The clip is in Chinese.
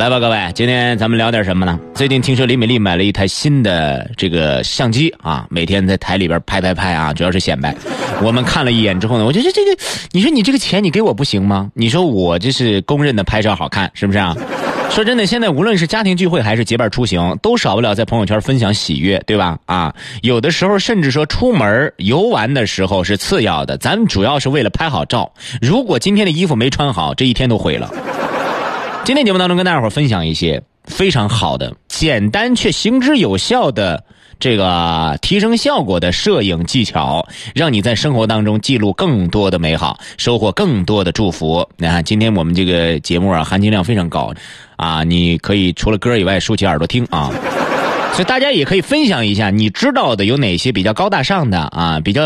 来吧各位，今天咱们聊点什么呢？最近听说李美丽买了一台新的这个相机啊，每天在台里边拍啊，主要是显摆。我们看了一眼之后呢，我觉得这个，你说你这个钱你给我不行吗？你说我这是公认的拍照好看，是不是啊？说真的，现在无论是家庭聚会还是结伴出行，都少不了在朋友圈分享喜悦，对吧？啊，有的时候甚至说出门游玩的时候是次要的，咱们主要是为了拍好照。如果今天的衣服没穿好，这一天都毁了。今天节目当中跟大家伙分享一些非常好的、简单却行之有效的这个提升效果的摄影技巧，让你在生活当中记录更多的美好，收获更多的祝福。你看今天我们这个节目啊，含金量非常高啊，你可以除了歌以外竖起耳朵听啊。所以大家也可以分享一下你知道的有哪些比较高大上的啊，比较